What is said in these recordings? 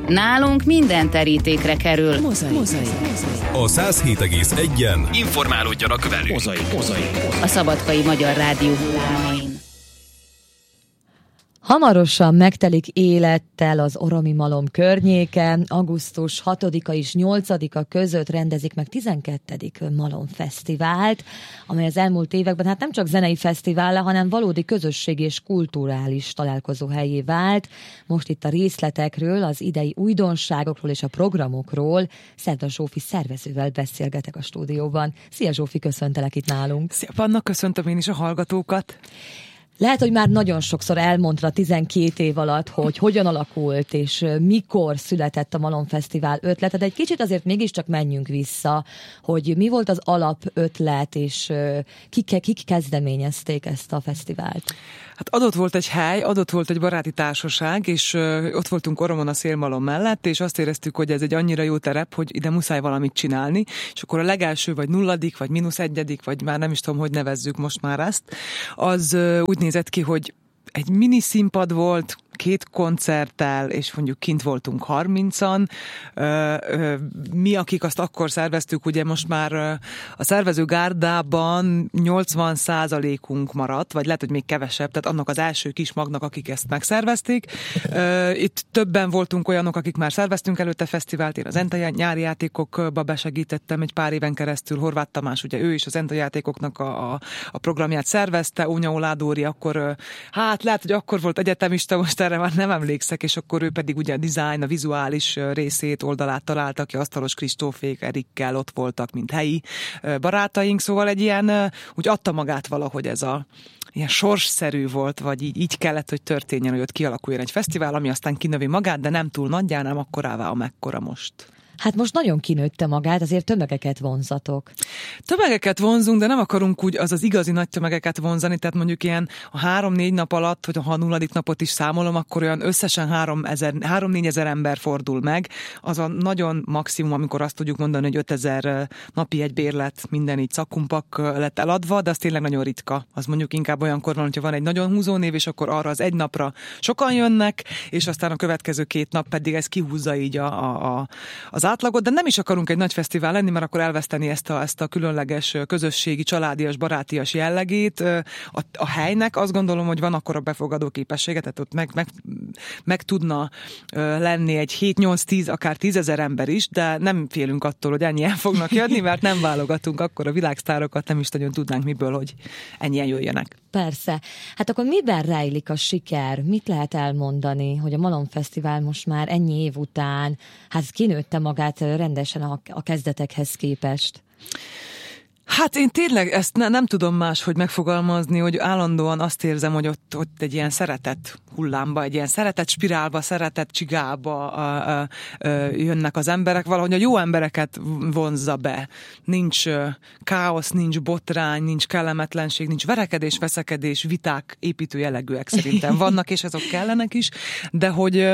Nálunk minden terítékre kerül. Mozaik. A 107,1-en informálódjanak velünk. Mozaik. A Szabadkai Magyar Rádió hullámain. Hamarosan megtelik élettel az Oromi Malom környéke. Augusztus 6-a és 8-a között rendezik meg 12. Malom Fesztivált, amely az elmúlt években nem csak zenei fesztivál, hanem valódi közösségi és kulturális találkozó helyé vált. Most itt a részletekről, az idei újdonságokról és a programokról Szerda Zsófi szervezővel beszélgetek a stúdióban. Szia Zsófi, köszöntelek itt nálunk. Szia Panna, köszöntöm én is a hallgatókat. Lehet, hogy már nagyon sokszor elmondta 12 év alatt, hogy hogyan alakult, és mikor született a Malom Fesztivál ötlete, de egy kicsit azért mégiscsak menjünk vissza, hogy mi volt az alapötlet, és kik kezdeményezték ezt a fesztivált. Hát adott volt egy hely, adott volt egy baráti társaság, és ott voltunk Oromon a Szélmalom mellett, és azt éreztük, hogy ez egy annyira jó terep, hogy ide muszáj valamit csinálni, és akkor a legelső, vagy 0., vagy -1., vagy már nem is tudom, hogy nevezzük most már ezt, az úgy nézett ki, hogy egy mini színpad volt, 2 koncerttel, és mondjuk kint voltunk 30-an. Mi, akik azt akkor szerveztük, ugye most már a szervező gárdában 80%-unk maradt, vagy lehet, hogy még kevesebb, tehát annak az első kis magnak, akik ezt megszervezték. Itt többen voltunk olyanok, akik már szerveztünk előtte fesztivált, én az ENTA nyári játékokba besegítettem egy pár éven keresztül, Horváth Tamás, ugye ő is az ENTA játékoknak a programját szervezte, Ónya Oládóri akkor, lehet, hogy akkor volt egyetemista, most erre már nem emlékszek, és akkor ő pedig ugye a design, a vizuális részét, oldalát találta ki, Asztalos Kristófék, Erikkel ott voltak, mint helyi barátaink, szóval egy ilyen, úgy adta magát valahogy ez a ilyen sorsszerű volt, vagy így kellett, hogy történjen, hogy ott kialakuljon egy fesztivál, ami aztán kinövi magát, de nem túl nagyjá, nem akkorává, amekkora most. Hát most nagyon kinőtte magát, azért tömegeket vonzatok. Tömegeket vonzunk, de nem akarunk úgy az igazi nagy tömegeket vonzani, tehát mondjuk ilyen a 3-4 nap alatt, hogy ha a 0. napot is számolom, akkor olyan összesen 3-4 ezer ember fordul meg. Az a nagyon maximum, amikor azt tudjuk mondani, hogy 5000 napi egy bérlet, minden így szakkumpak lett eladva, de az tényleg nagyon ritka. Az mondjuk inkább olyankor van, hogyha van egy nagyon húzó név, és akkor arra az egy napra sokan jönnek, és aztán a következő 2 nap pedig ez kihúzza így az átlagot, de nem is akarunk egy nagy fesztivál lenni, mert akkor elveszteni ezt a különleges közösségi, családias, barátias jellegét. A helynek azt gondolom, hogy van akkora befogadó képessége, tehát ott meg tudna lenni egy 7-8-10, akár 10 000 ember is, de nem félünk attól, hogy ennyien fognak jönni, mert nem válogatunk akkor a világsztárokat, nem is nagyon tudnánk miből, hogy ennyien jöjjenek. Persze. Hát akkor miben rejlik a siker? Mit lehet elmondani, hogy a Malom Fesztivál most már ennyi év után kinőtte magát rendesen a kezdetekhez képest? Hát én tényleg ezt nem tudom máshogy megfogalmazni, hogy állandóan azt érzem, hogy ott egy ilyen szeretet hullámba, egy ilyen szeretet spirálba, szeretet csigába jönnek az emberek, valahogy a jó embereket vonzza be. Nincs káosz, nincs botrány, nincs kellemetlenség, nincs verekedés, veszekedés, viták építő jellegűek szerintem vannak, és azok kellenek is, de hogy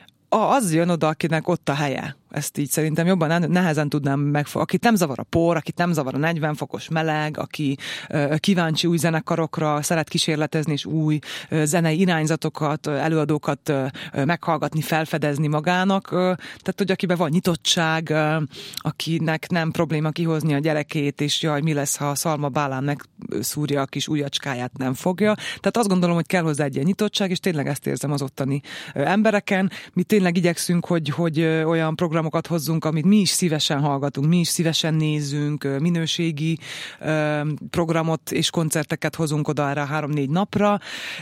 az jön oda, akinek ott a helye. Ezt így szerintem jobban nehezen tudnám megfogni. Akit nem zavar a por, akit nem zavar a 40 fokos meleg, aki kíváncsi új zenekarokra, szeret kísérletezni és új zenei irányzatokat, előadókat meghallgatni, felfedezni magának. Tehát, hogy akiben van nyitottság, akinek nem probléma kihozni a gyerekét, és jaj, mi lesz, ha a szalma bálán megszúrja a kis ujjacskáját, nem fogja. Tehát azt gondolom, hogy kell hozzá egy ilyen nyitottság, és tényleg ezt érzem az ottani embereken. Mi tényleg igyekszünk, hogy olyan programokat hozzunk, amit mi is szívesen hallgatunk, mi is szívesen nézünk, minőségi programot és koncerteket hozunk oda erre 3-4 napra.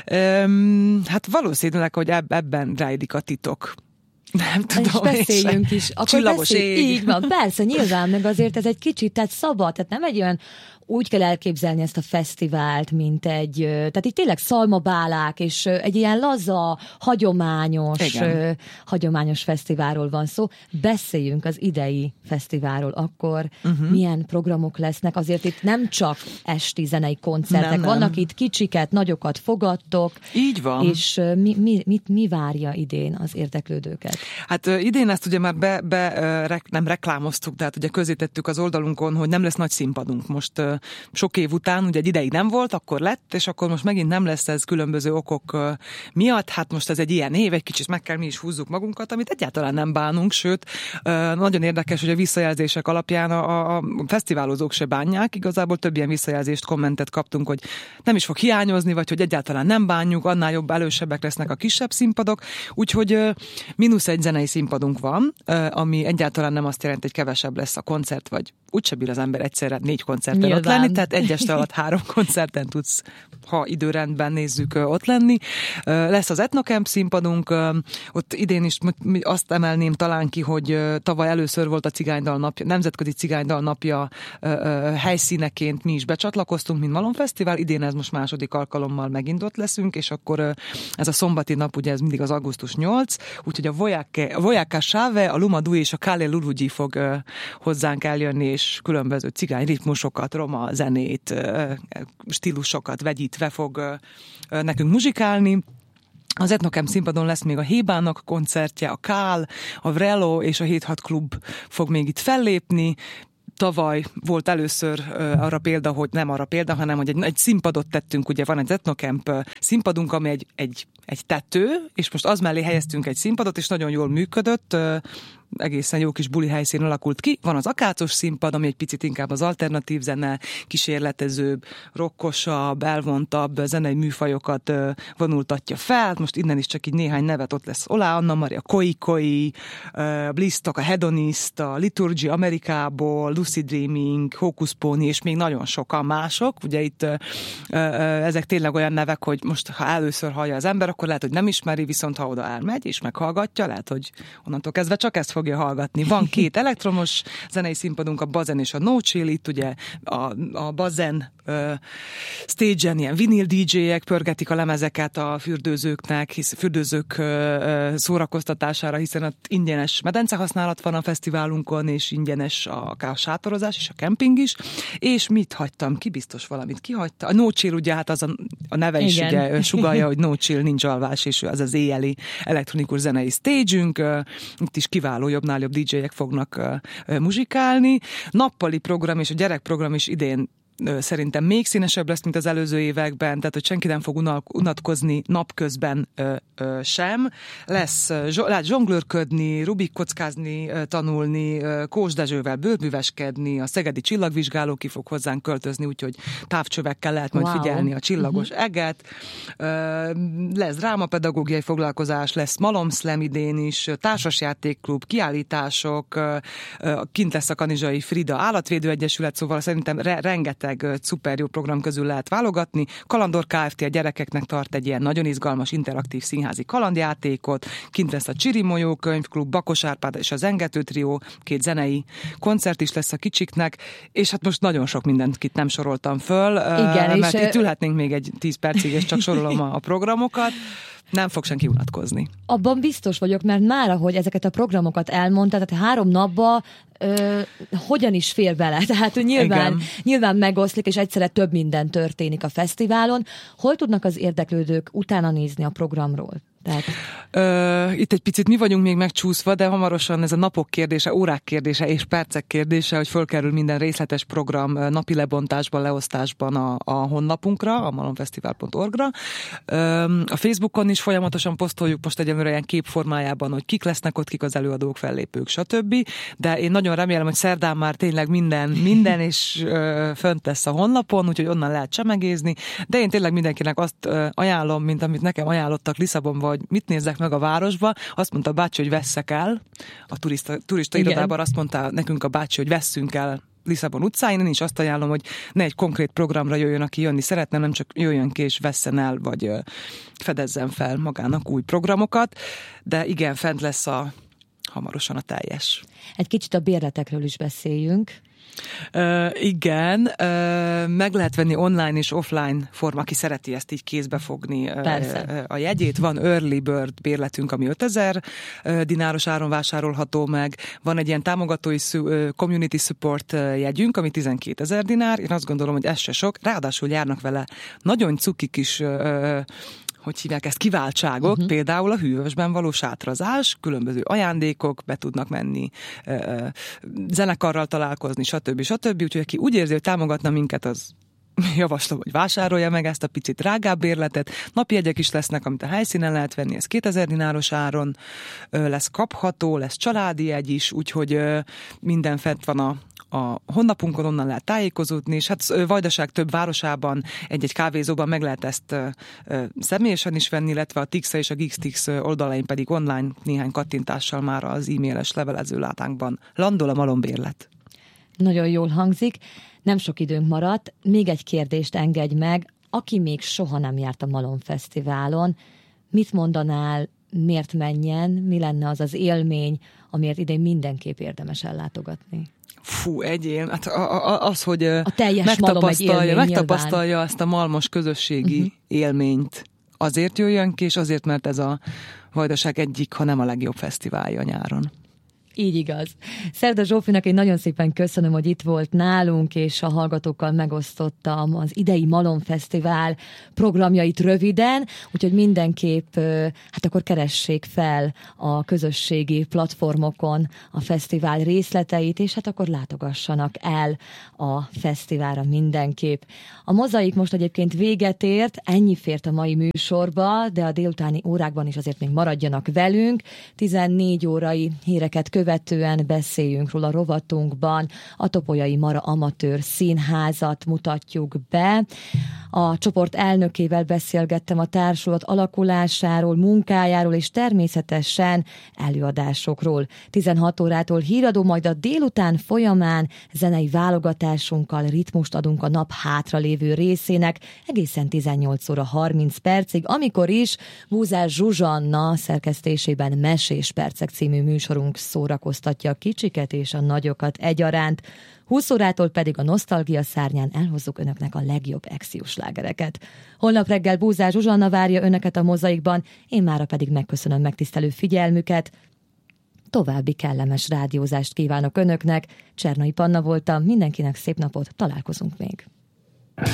Hát valószínűleg, hogy ebben rejlik a titok. Nem tudom, és beszéljünk is. Csillagos ég. Így van, persze, nyilván, meg azért ez egy kicsit, tehát szabad, tehát nem egy olyan, úgy kell elképzelni ezt a fesztivált, mint egy, tehát itt tényleg szalmabálák, és egy ilyen laza, hagyományos fesztiválról van szó. Beszéljünk az idei fesztiválról akkor, milyen programok lesznek, azért itt nem csak esti zenei koncertek, nem. Vannak itt kicsiket, nagyokat fogadtok. Így van. És mi várja idén az érdeklődőket? Hát idén ezt ugye már nem reklámoztuk, de hát ugye közzétettük az oldalunkon, hogy nem lesz nagy színpadunk. Most sok év után, ugye egy ideig nem volt, akkor lett, és akkor most megint nem lesz ez különböző okok miatt. Hát most ez egy ilyen év, egy kicsit meg kell mi is húzzuk magunkat, amit egyáltalán nem bánunk, sőt, nagyon érdekes, hogy a visszajelzések alapján a fesztiválozók se bánják. Igazából több ilyen visszajelzést, kommentet kaptunk, hogy nem is fog hiányozni, vagy hogy egyáltalán nem bánjuk, annál jobb elősebbek lesznek a kisebb színpadok. Úgyhogy -1 zenei színpadunk van, ami egyáltalán nem azt jelenti, hogy kevesebb lesz a koncert, vagy úgyse bír az ember egyszerre 4 koncerten nyilván ott lenni, tehát egy este alatt 3 koncerten tudsz, ha időrendben nézzük, ott lenni. Lesz az Etnocamp színpadunk, ott idén is azt emelném talán ki, hogy tavaly először volt a Cigánydal napja, Nemzetközi Cigánydal napja helyszíneként mi is becsatlakoztunk, mint Malom Fesztivál, idén ez most második alkalommal megint ott leszünk, és akkor ez a szombati nap, ugye ez mindig az augusztus 8, úgyhogy a Vojáka Sáve, a Lumadú és a Kálé Lulugyi fog hozzánk eljönni, és különböző cigány ritmusokat, roma zenét, stílusokat vegyítve fog nekünk muzsikálni. Az Etnocamp színpadon lesz még a Hébának koncertje, a Kál, a Vrelo és a 7-6 klub fog még itt fellépni. Tavaly volt először arra példa, hogy nem arra példa, hanem hogy egy színpadot tettünk, ugye van egy Etnocamp színpadunk, ami egy tető, és most az mellé helyeztünk egy színpadot, és nagyon jól működött, egészen jó kis buli helyszín alakult ki. Van az Akácos színpad, ami egy picit inkább az alternatív zene, kísérletezőbb, rockosabb, elvontabb zenei műfajokat vonultatja fel. Most innen is csak így néhány nevet, ott lesz Olá Anna Maria, Koi, Blistok, a Hedonist, a Liturgy Amerikából, Lucid Dreaming, Hocus Pony, és még nagyon sokan mások. Ugye itt ezek tényleg olyan nevek, hogy most ha először hallja az ember, akkor lehet, hogy nem ismeri, viszont ha oda elmegy és meghallgatja, lehet, hogy onnantól kezdve csak ezt fogja hallgatni. Van 2 elektromos zenei színpadunk, a Bazen és a No Chill, itt ugye a Bazen stage-en ilyen vinil DJ-ek pörgetik a lemezeket a fürdőzőknek, hisz fürdőzők szórakoztatására, hiszen ott ingyenes medencehasználat van a fesztiválunkon, és ingyenes a sátorozás és a kemping is. És mit hagytam ki? Biztos valamit kihagyta. A No Chill, ugye hát az a neve is ugye sugallja, hogy No Chill, nincs alvás, és az az éjjeli elektronikus zenei stage-ünk. Itt is kiváló jobbnál jobb DJ-ek fognak muzsikálni. Nappali program és a gyerekprogram is idén szerintem még színesebb lesz, mint az előző években, tehát hogy senki nem fog unatkozni napközben sem. Lehet zsonglőrködni, Rubik kockázni, tanulni, Kós Dezsővel bőrműveskedni, a szegedi csillagvizsgáló ki fog hozzánk költözni, úgyhogy távcsövekkel lehet majd figyelni a csillagos eget. Lesz drámapedagógiai foglalkozás, lesz malomszlem idén is, társasjátékklub, kiállítások, kint lesz a Kanizsai Frida Állatvédő Egyesület, szóval szerintem rengeteg szuper jó program közül lehet válogatni. Kalandor Kft. A gyerekeknek tart egy ilyen nagyon izgalmas, interaktív színházi kalandjátékot. Kint lesz a Csirimolyó könyvklub, Bakos Árpád és az Engető trió, 2 zenei koncert is lesz a kicsiknek, és hát most nagyon sok mindent itt nem soroltam föl, igen, mert itt ülhetnénk még egy 10 percig, és csak sorolom a programokat. Nem fog senki unatkozni. Abban biztos vagyok, mert már ahogy ezeket a programokat elmondtad, tehát 3 napba hogyan is fér bele. Tehát nyilván megoszlik, és egyszerre több minden történik a fesztiválon. Hol tudnak az érdeklődők utána nézni a programról? Tehát... Itt egy picit mi vagyunk még megcsúszva, de hamarosan ez a napok kérdése, órák kérdése és percek kérdése, hogy fölkerül minden részletes program napi lebontásban, leosztásban a honlapunkra, a malomfesztivál.org-ra. A Facebookon is folyamatosan posztoljuk most egyelőre ilyen képformájában, hogy kik lesznek ott, kik az előadók, fellépők, stb. De én nagyon remélem, hogy szerdán már tényleg minden is fönt lesz a honlapon, úgyhogy onnan lehet csemegézni, de én tényleg mindenkinek azt ajánlom, mint amit nekem ajánlottak Lisszabonban, hogy mit nézzek meg a városba. Azt mondta a bácsi, hogy vesszek el. A turista irodában azt mondta nekünk a bácsi, hogy vesszünk el Lisszabon utcáin. Én is azt ajánlom, hogy ne egy konkrét programra jöjjön, aki jönni szeretne, nem csak jöjjön ki és vesszen el, vagy fedezzen fel magának új programokat. De igen, fent lesz hamarosan a teljes. Egy kicsit a bérletekről is beszéljünk. Igen, meg lehet venni online és offline forma, aki szereti ezt így kézbe fogni a jegyét. Van early bird bérletünk, ami 5000 dináros áron vásárolható meg. Van egy ilyen támogatói community support jegyünk, ami 12 000 dinár. Én azt gondolom, hogy ez se sok. Ráadásul járnak vele nagyon cuki kis hogy hívják ezt, kiváltságok, például a hűvösben való sátrazás, különböző ajándékok, be tudnak menni, zenekarral találkozni, stb. Úgyhogy aki úgy érzi, hogy támogatna minket, az javaslom, hogy vásárolja meg ezt a picit drágább bérletet. Napjegyek is lesznek, amit a helyszínen lehet venni, ez 2000 dináros áron lesz kapható, lesz családi jegy is, úgyhogy minden fent van a honlapunkon, onnan lehet tájékozódni, és hát Vajdaság több városában, egy-egy kávézóban meg lehet ezt személyesen is venni, illetve a Tixa és a Geekstix oldalain pedig online néhány kattintással már az e-mailes levelező látánkban landol a malombérlet. Nagyon jól hangzik. Nem sok időnk maradt. Még egy kérdést engedj meg. Aki még soha nem járt a Malomfesztiválon, mit mondanál, miért menjen, mi lenne az az élmény, amiért idén mindenképp érdemes ellátogatni? Fú, hát az, hogy a teljes megtapasztalja azt a malmos közösségi élményt. Azért jöjjön ki, és azért, mert ez a Vajdaság egyik, ha nem a legjobb fesztiválja nyáron. Így igaz. Szerda Zsófinak én nagyon szépen köszönöm, hogy itt volt nálunk, és a hallgatókkal megosztottam az idei Malomfesztivál programjait röviden, úgyhogy mindenképp hát akkor keressék fel a közösségi platformokon a fesztivál részleteit, és hát akkor látogassanak el a fesztiválra mindenképp. A Mozaik most egyébként véget ért, ennyi fért a mai műsorba, de a délutáni órákban is azért még maradjanak velünk. 14 órai híreket követően beszéljünk róla rovatunkban. A Topolyai Mara Amatőr Színházat mutatjuk be. A csoport elnökével beszélgettem a társulat alakulásáról, munkájáról és természetesen előadásokról. 16 órától híradó, majd a délután folyamán zenei válogatásunkkal ritmust adunk a nap hátralévő részének egészen 18 óra 30 percig, amikor is Búzás Zsuzsanna szerkesztésében Mesés percek című műsorunk szórakoztatja a kicsiket és a nagyokat egyaránt. 20 órától pedig a Nosztalgia szárnyán elhozzuk önöknek a legjobb exciós slágereket. Holnap reggel Búzás Zsuzsanna várja önöket a Mozaikban, én mára pedig megköszönöm megtisztelő figyelmüket. További kellemes rádiózást kívánok önöknek. Csernai Panna voltam, mindenkinek szép napot, találkozunk még.